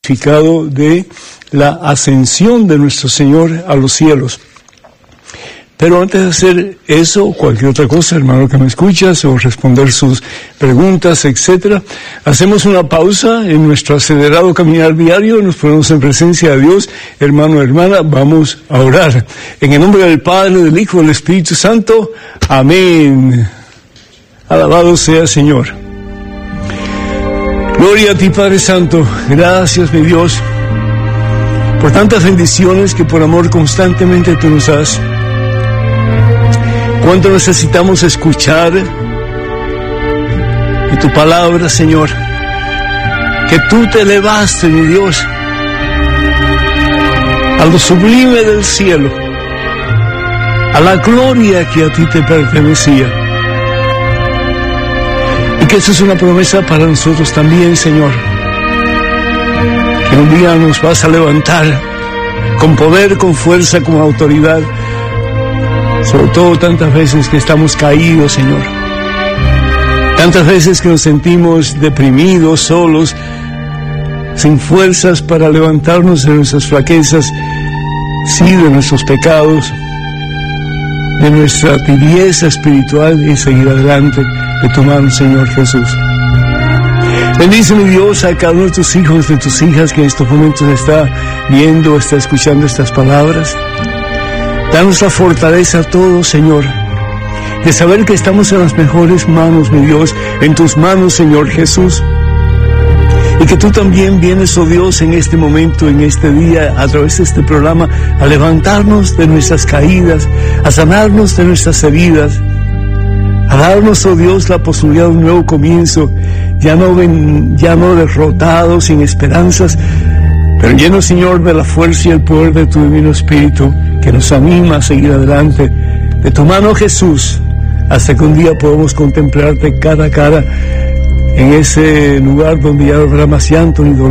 significado de la ascensión de nuestro Señor a los cielos. Pero antes de hacer eso, o cualquier otra cosa, hermano que me escuchas, o responder sus preguntas, etcétera, hacemos una pausa en nuestro acelerado caminar diario, nos ponemos en presencia de Dios. Hermano, hermana, vamos a orar. En el nombre del Padre, del Hijo y del Espíritu Santo. Amén. Alabado sea el Señor. Gloria a ti, Padre Santo. Gracias, mi Dios, por tantas bendiciones que por amor constantemente tú nos das. Cuánto necesitamos escuchar de tu palabra, Señor, que tú te elevaste, mi Dios, a lo sublime del cielo, a la gloria que a ti te pertenecía. Y que esa es una promesa para nosotros también, Señor, que un día nos vas a levantar con poder, con fuerza, con autoridad. Sobre todo tantas veces que estamos caídos, Señor. Tantas veces que nos sentimos deprimidos, solos, sin fuerzas para levantarnos de nuestras flaquezas, sí, de nuestros pecados, de nuestra tibieza espiritual y seguir adelante de tu mano, Señor Jesús. Bendice, mi Dios, a cada uno de tus hijos, de tus hijas que en estos momentos está viendo, está escuchando estas palabras. Danos la fortaleza a todos, Señor, de saber que estamos en las mejores manos, mi Dios, en tus manos, Señor Jesús. Y que tú también vienes, oh Dios, en este momento, en este día, a través de este programa, a levantarnos de nuestras caídas, a sanarnos de nuestras heridas, a darnos, oh Dios, la posibilidad de un nuevo comienzo, ya no derrotados, sin esperanzas, pero llenos, Señor, de la fuerza y el poder de tu Divino Espíritu, que nos anima a seguir adelante. De tu mano, Jesús, hasta que un día podamos contemplarte cara a cara en ese lugar donde ya no habrá más llanto ni dolor.